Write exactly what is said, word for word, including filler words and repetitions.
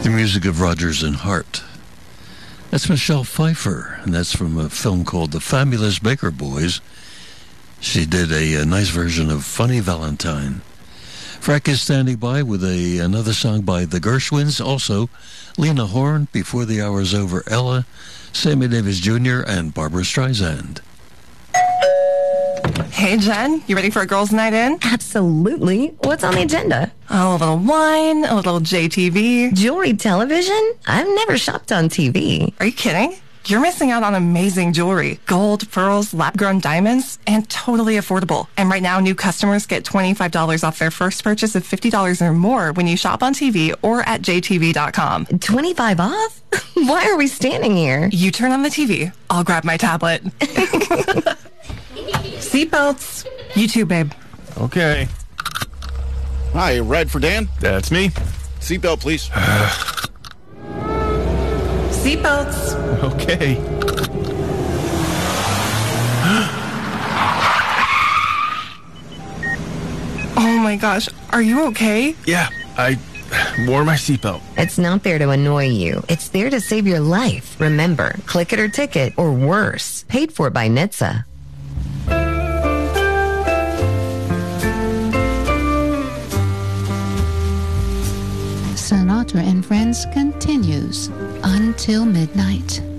The music of Rodgers and Hart. That's Michelle Pfeiffer, and that's from a film called The Fabulous Baker Boys. She did a, a nice version of Funny Valentine. Frank is standing by with a another song by the Gershwins, also Lena Horne, Before the Hour's Over, Ella, Sammy Davis Junior, and Barbra Streisand. Hey, Jen, you ready for a girls' night in? Absolutely. What's on the agenda? Oh, a little wine, a little J T V. Jewelry television? I've never shopped on T V. Are you kidding? You're missing out on amazing jewelry. Gold, pearls, lab-grown diamonds, and totally affordable. And right now, new customers get twenty-five dollars off their first purchase of fifty dollars or more when you shop on T V or at j t v dot com. twenty-five off? Why are we standing here? You turn on the T V. I'll grab my tablet. Seatbelts. You too, babe. Okay. Hi, ride for Dan? That's me. Seatbelt, please. Seatbelts. Okay. Oh my gosh, are you okay? Yeah, I wore my seatbelt. It's not there to annoy you. It's there to save your life. Remember, click it or ticket, or worse. Paid for by N H T S A. Sinatra and Friends continues until midnight.